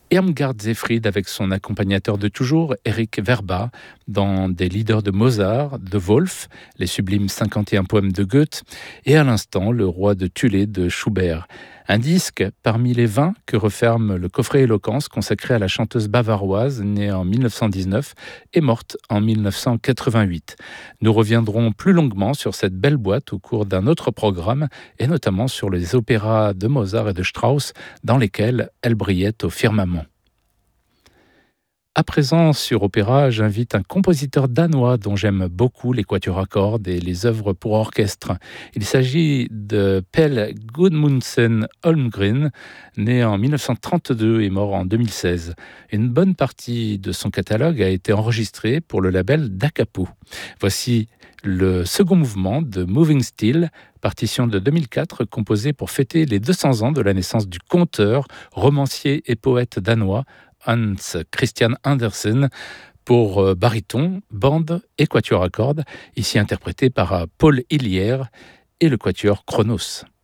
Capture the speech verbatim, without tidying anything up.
Irmgard Zefried avec son accompagnateur de toujours, Eric Verba, dans des leaders de Mozart, de Wolf, les sublimes cinquante et un poèmes de Goethe, et à l'instant, le roi de Thulé de Schubert. Un disque parmi les vingt que referme le coffret Éloquence consacré à la chanteuse bavaroise née en mille neuf cent dix-neuf et morte en mille neuf cent quatre-vingt-huit. Nous reviendrons plus longuement sur cette belle boîte au cours d'un autre programme et notamment sur les opéras de Mozart et de Strauss dans lesquels elle brillait au firmament. À présent, sur Opéra, j'invite un compositeur danois dont j'aime beaucoup les quatuors à cordes et les œuvres pour orchestre. Il s'agit de Pelle Gudmundsen Holmgren, né en mille neuf cent trente-deux et mort en deux mille seize. Une bonne partie de son catalogue a été enregistrée pour le label Dacapo. Voici le second mouvement de Moving Still, partition de deux mille quatre, composée pour fêter les deux cents ans de la naissance du conteur, romancier et poète danois Hans Christian Andersen, pour baryton, bande et quatuor à cordes, ici interprété par Paul Hillier et le quatuor Chronos.